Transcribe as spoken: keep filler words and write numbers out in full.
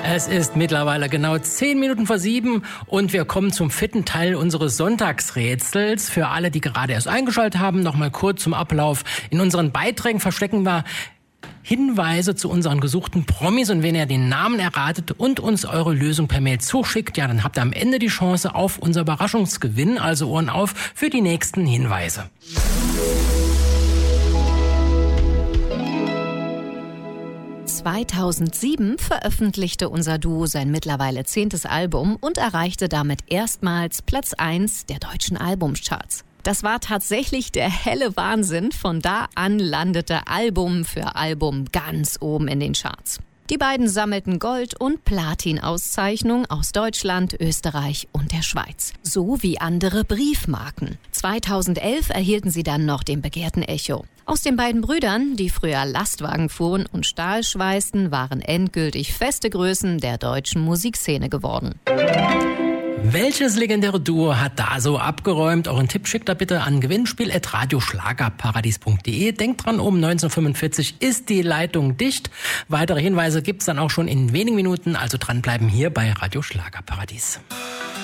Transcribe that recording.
Es ist mittlerweile genau zehn Minuten vor sieben und wir kommen zum vierten Teil unseres Sonntagsrätsels. Für alle, die gerade erst eingeschaltet haben, noch mal kurz zum Ablauf. In unseren Beiträgen verstecken wir Hinweise zu unseren gesuchten Promis, und wenn ihr den Namen erratet und uns eure Lösung per Mail zuschickt, ja, dann habt ihr am Ende die Chance auf unser Überraschungsgewinn. Also Ohren auf für die nächsten Hinweise. zweitausendsieben veröffentlichte unser Duo sein mittlerweile zehntes Album und erreichte damit erstmals Platz eins der deutschen Albumcharts. Das war tatsächlich der helle Wahnsinn. Von da an landete Album für Album ganz oben in den Charts. Die beiden sammelten Gold- und Platin-Auszeichnungen aus Deutschland, Österreich und der Schweiz. So wie andere Briefmarken. zweitausendelf erhielten sie dann noch den begehrten Echo. Aus den beiden Brüdern, die früher Lastwagen fuhren und Stahl schweißten, waren endgültig feste Größen der deutschen Musikszene geworden. Welches legendäre Duo hat da so abgeräumt? Euren Tipp schickt da bitte an gewinnspiel at radioschlagerparadies punkt de. Denkt dran, um neunzehn Uhr fünfundvierzig ist die Leitung dicht. Weitere Hinweise gibt's dann auch schon in wenigen Minuten, also dranbleiben hier bei Radio Schlagerparadies.